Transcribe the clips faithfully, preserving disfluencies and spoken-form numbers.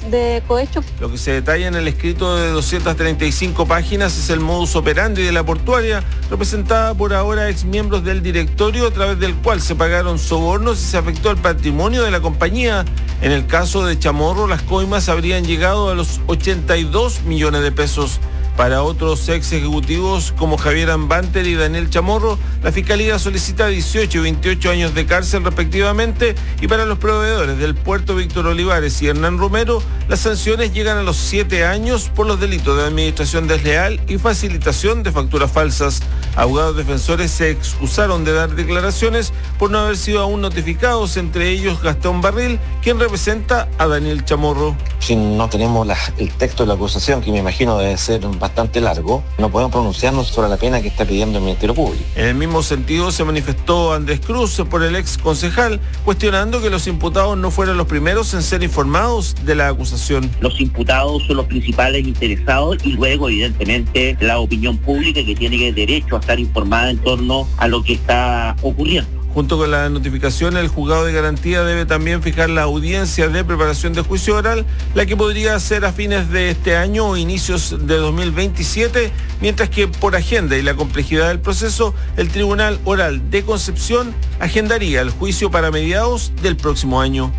de cohecho. Lo que se detalla en el escrito de doscientas treinta y cinco páginas es el modus operandi de la portuaria, representada por ahora exmiembros del directorio, a través del cual se pagaron sobornos y se afectó el patrimonio de la compañía. En el caso de Chamorro, las coimas habrían llegado a los ochenta y dos millones de pesos. Para otros ex ejecutivos como Javier Ambanter y Daniel Chamorro, la Fiscalía solicita dieciocho y veintiocho años de cárcel respectivamente, y para los proveedores del puerto Víctor Olivares y Hernán Romero, las sanciones llegan a los siete años por los delitos de administración desleal y facilitación de facturas falsas. Abogados defensores se excusaron de dar declaraciones por no haber sido aún notificados, entre ellos Gastón Barril, quien representa a Daniel Chamorro. Si no tenemos la, el texto de la acusación, que me imagino debe ser bastante largo, no podemos pronunciarnos sobre la pena que está pidiendo el Ministerio Público. En el mismo sentido se manifestó Andrés Cruz por el ex concejal, cuestionando que los imputados no fueran los primeros en ser informados de la acusación. Los imputados son los principales interesados y luego, evidentemente, la opinión pública, que tiene derecho a estar informada en torno a lo que está ocurriendo. Junto con la notificación, el juzgado de garantía debe también fijar la audiencia de preparación de juicio oral, la que podría ser a fines de este año o inicios de dos mil veintisiete, mientras que por agenda y la complejidad del proceso, el Tribunal Oral de Concepción agendaría el juicio para mediados del próximo año.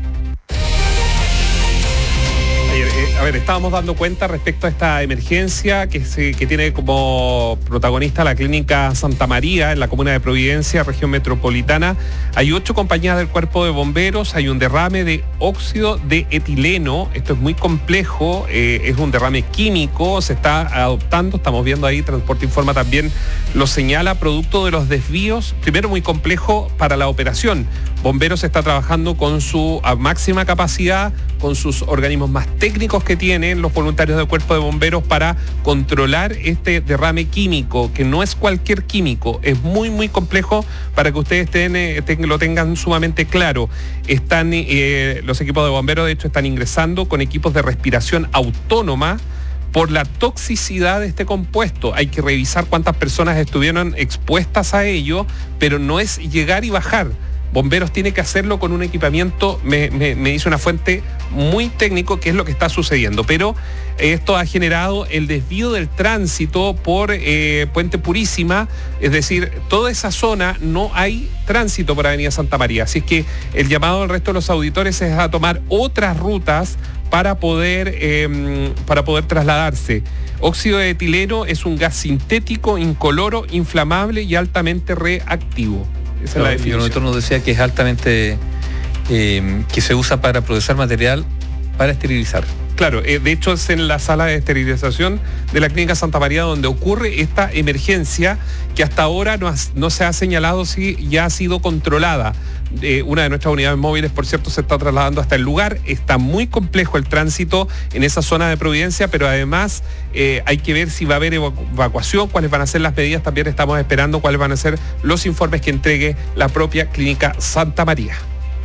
A ver, estábamos dando cuenta respecto a esta emergencia que, se, que tiene como protagonista la Clínica Santa María en la comuna de Providencia, región metropolitana. Hay ocho compañías del cuerpo de bomberos, hay un derrame de óxido de etileno, esto es muy complejo, eh, es un derrame químico, se está adoptando, estamos viendo ahí, Transporte Informa también lo señala, producto de los desvíos, primero muy complejo para la operación. Bomberos está trabajando con su a máxima capacidad, con sus organismos más técnicos que tienen los voluntarios del cuerpo de bomberos para controlar este derrame químico, que no es cualquier químico, es muy muy complejo, para que ustedes ten, eh, ten, lo tengan sumamente claro. Están eh, los equipos de bomberos, de hecho, están ingresando con equipos de respiración autónoma por la toxicidad de este compuesto. Hay que revisar cuántas personas estuvieron expuestas a ello, pero no es llegar y bajar. Bomberos tiene que hacerlo con un equipamiento, me, me, me dice una fuente muy técnico, que es lo que está sucediendo. Pero esto ha generado el desvío del tránsito por eh, Puente Purísima, es decir, toda esa zona no hay tránsito por Avenida Santa María. Así es que el llamado al resto de los auditores es a tomar otras rutas para poder, eh, para poder trasladarse. Óxido de etileno es un gas sintético, incoloro, inflamable y altamente reactivo. Esa Claro, es la definición. y el autor nos decía que es altamente, eh, que se usa para procesar material para esterilizar. Claro, eh, de hecho es en la sala de esterilización de la Clínica Santa María donde ocurre esta emergencia, que hasta ahora no, ha, no se ha señalado si ya ha sido controlada. Eh, una de nuestras unidades móviles, por cierto, se está trasladando hasta el lugar. Está muy complejo el tránsito en esa zona de Providencia, pero además eh, hay que ver si va a haber evacu- evacuación, cuáles van a ser las medidas. También estamos esperando cuáles van a ser los informes que entregue la propia Clínica Santa María.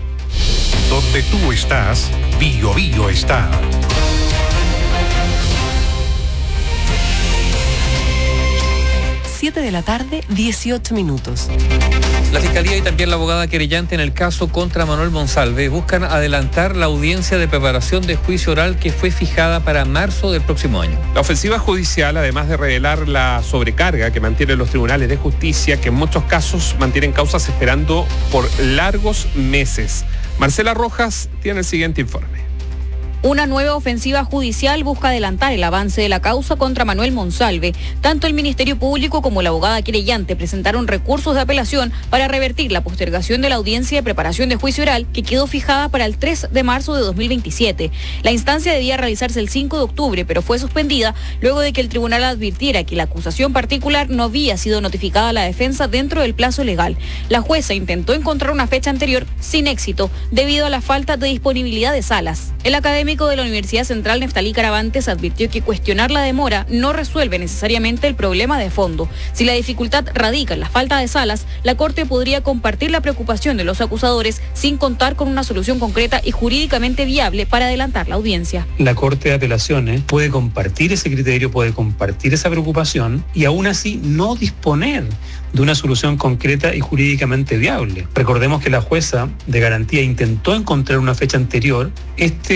Donde tú estás, Bio Bio está. siete de la tarde, dieciocho minutos. La Fiscalía y también la abogada querellante en el caso contra Manuel Monsalve buscan adelantar la audiencia de preparación de juicio oral que fue fijada para marzo del próximo año. La ofensiva judicial, además de revelar la sobrecarga que mantienen los tribunales de justicia, que en muchos casos mantienen causas esperando por largos meses. Marcela Rojas tiene el siguiente informe. Una nueva ofensiva judicial busca adelantar el avance de la causa contra Manuel Monsalve. Tanto el Ministerio Público como la abogada querellante presentaron recursos de apelación para revertir la postergación de la audiencia de preparación de juicio oral, que quedó fijada para el tres de marzo de dos mil veintisiete. La instancia debía realizarse el cinco de octubre, pero fue suspendida luego de que el tribunal advirtiera que la acusación particular no había sido notificada a la defensa dentro del plazo legal. La jueza intentó encontrar una fecha anterior sin éxito debido a la falta de disponibilidad de salas. El académico de la Universidad Central, Neftalí Caravantes, advirtió que cuestionar la demora no resuelve necesariamente el problema de fondo. Si la dificultad radica en la falta de salas, la Corte podría compartir la preocupación de los acusadores sin contar con una solución concreta y jurídicamente viable para adelantar la audiencia. La Corte de Apelaciones puede compartir ese criterio, puede compartir esa preocupación y aún así no disponer de una solución concreta y jurídicamente viable. Recordemos que la jueza de garantía intentó encontrar una fecha anterior. Este dato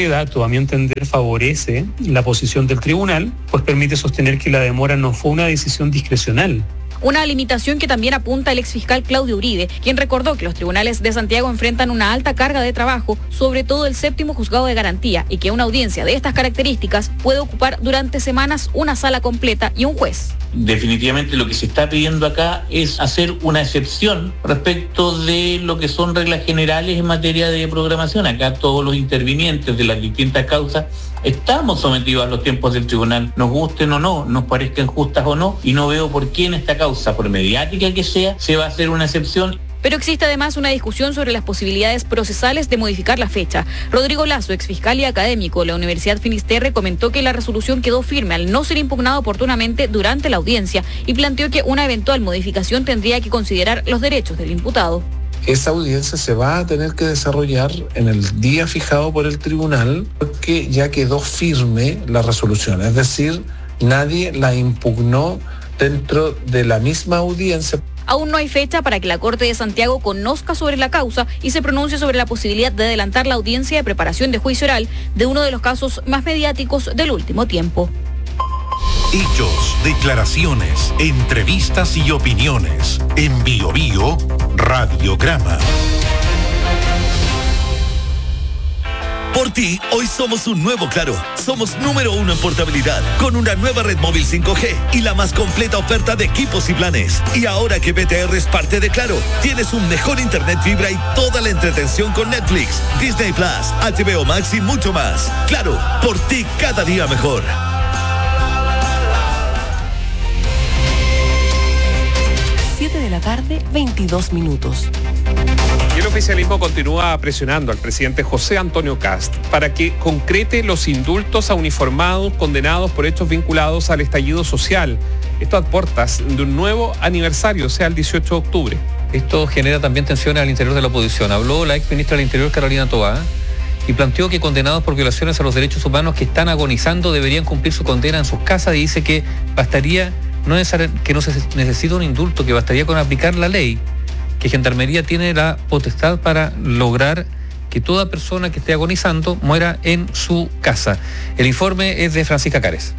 a mi entender favorece la posición del tribunal, pues permite sostener que la demora no fue una decisión discrecional. Una limitación que también apunta el exfiscal Claudio Uribe, quien recordó que los tribunales de Santiago enfrentan una alta carga de trabajo, sobre todo el séptimo juzgado de garantía, y que una audiencia de estas características puede ocupar durante semanas una sala completa y un juez. Definitivamente lo que se está pidiendo acá es hacer una excepción respecto de lo que son reglas generales en materia de programación. Acá todos los intervinientes de las distintas causas estamos sometidos a los tiempos del tribunal, nos gusten o no, nos parezcan justas o no, y no veo por qué en esta causa, por mediática que sea, se va a hacer una excepción. Pero existe además una discusión sobre las posibilidades procesales de modificar la fecha. Rodrigo Lazo, exfiscal y académico de la Universidad Finisterre, comentó que la resolución quedó firme al no ser impugnada oportunamente durante la audiencia y planteó que una eventual modificación tendría que considerar los derechos del imputado. Esa audiencia se va a tener que desarrollar en el día fijado por el tribunal porque ya quedó firme la resolución, es decir, nadie la impugnó dentro de la misma audiencia. Aún no hay fecha para que la Corte de Santiago conozca sobre la causa y se pronuncie sobre la posibilidad de adelantar la audiencia de preparación de juicio oral de uno de los casos más mediáticos del último tiempo. Hechos, declaraciones, entrevistas y opiniones. En Bio Bio, Radiograma. Por ti, hoy somos un nuevo Claro. Somos número uno en portabilidad, con una nueva red móvil cinco G y la más completa oferta de equipos y planes. Y ahora que B T R es parte de Claro, tienes un mejor internet fibra y toda la entretención con Netflix, Disney Plus, H B O Max y mucho más. Claro, por ti cada día mejor. siete de la tarde, veintidós minutos. Y el oficialismo continúa presionando al presidente José Antonio Kast para que concrete los indultos a uniformados condenados por hechos vinculados al estallido social. Esto a puertas de un nuevo aniversario, o sea, el dieciocho de octubre. Esto genera también tensiones al interior de la oposición. Habló la ex ministra del Interior, Carolina Toá, y planteó que condenados por violaciones a los derechos humanos que están agonizando deberían cumplir su condena en sus casas, y dice que bastaría, no neces- que no se necesita un indulto, que bastaría con aplicar la ley, que Gendarmería tiene la potestad para lograr que toda persona que esté agonizando muera en su casa. El informe es de Francisca Cárez.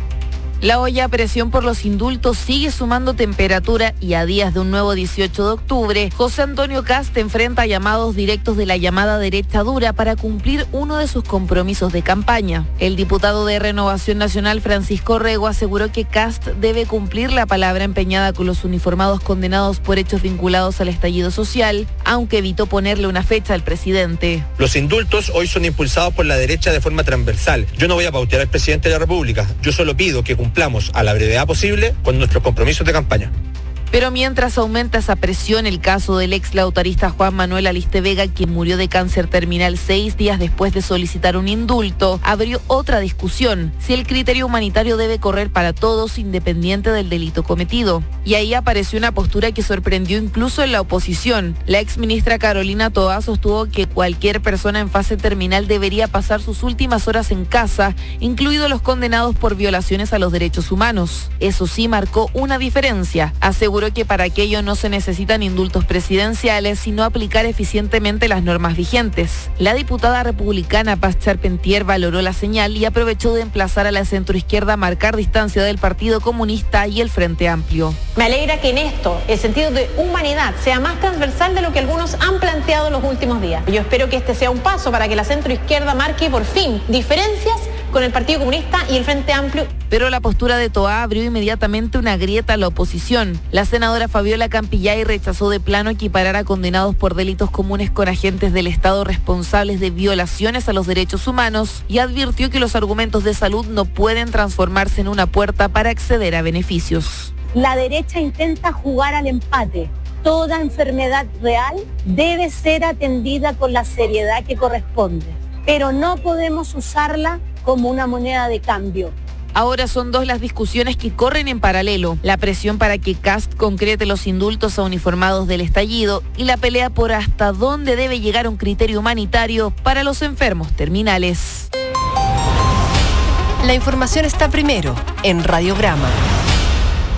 La olla a presión por los indultos sigue sumando temperatura y a días de un nuevo dieciocho de octubre, José Antonio Kast enfrenta llamados directos de la llamada derecha dura para cumplir uno de sus compromisos de campaña. El diputado de Renovación Nacional, Francisco Rego, aseguró que Kast debe cumplir la palabra empeñada con los uniformados condenados por hechos vinculados al estallido social, aunque evitó ponerle una fecha al presidente. Los indultos hoy son impulsados por la derecha de forma transversal. Yo no voy a pautear al presidente de la República. Yo solo pido que cumplamos a la brevedad posible con nuestros compromisos de campaña. Pero mientras aumenta esa presión, el caso del ex lautarista Juan Manuel Aliste Vega, quien murió de cáncer terminal seis días después de solicitar un indulto, abrió otra discusión: si el criterio humanitario debe correr para todos, independiente del delito cometido. Y ahí apareció una postura que sorprendió incluso en la oposición. La ex ministra Carolina Toá sostuvo que cualquier persona en fase terminal debería pasar sus últimas horas en casa, incluidos los condenados por violaciones a los derechos humanos. Eso sí, marcó una diferencia. Aseguró que para aquello no se necesitan indultos presidenciales, sino aplicar eficientemente las normas vigentes. La diputada republicana Paz Charpentier valoró la señal y aprovechó de emplazar a la centroizquierda a marcar distancia del Partido Comunista y el Frente Amplio. Me alegra que en esto el sentido de humanidad sea más transversal de lo que algunos han planteado en los últimos días. Yo espero que este sea un paso para que la centroizquierda marque por fin diferencias con el Partido Comunista y el Frente Amplio. Pero la postura de Toá abrió inmediatamente una grieta a la oposición. La senadora Fabiola Campillay rechazó de plano equiparar a condenados por delitos comunes con agentes del Estado responsables de violaciones a los derechos humanos y advirtió que los argumentos de salud no pueden transformarse en una puerta para acceder a beneficios. La derecha intenta jugar al empate. Toda enfermedad real debe ser atendida con la seriedad que corresponde, pero no podemos usarla como una moneda de cambio. Ahora son dos las discusiones que corren en paralelo: la presión para que Kast concrete los indultos a uniformados del estallido y la pelea por hasta dónde debe llegar un criterio humanitario para los enfermos terminales. La información está primero en Radiograma.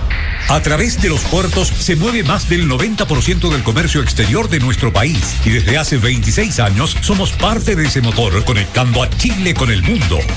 A través de los puertos se mueve más del noventa por ciento del comercio exterior de nuestro país y desde hace veintiséis años somos parte de ese motor conectando a Chile con el mundo.